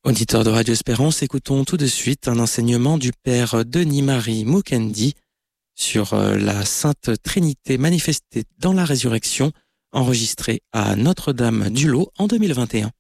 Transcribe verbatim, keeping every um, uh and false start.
Auditeur de Radio Espérance, écoutons tout de suite un enseignement du Père Denis-Marie Mukendi sur la Sainte Trinité manifestée dans la résurrection, enregistré à Notre-Dame du Lot en deux mille vingt et un.